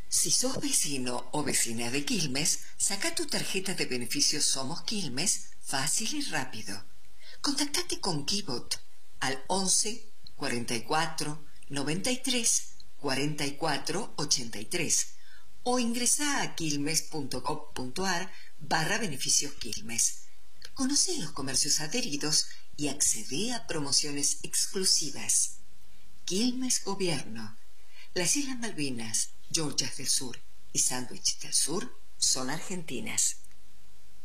Si sos vecino o vecina de Quilmes, saca tu tarjeta de beneficios Somos Quilmes fácil y rápido. Contactate con Kibot al 11 44 93 44 83 o ingresa a quilmes.gov.ar/beneficios Quilmes. Conoce los comercios adheridos y accede a promociones exclusivas. Quilmes Gobierno. Las Islas Malvinas, Georgias del Sur y Sandwich del Sur son argentinas.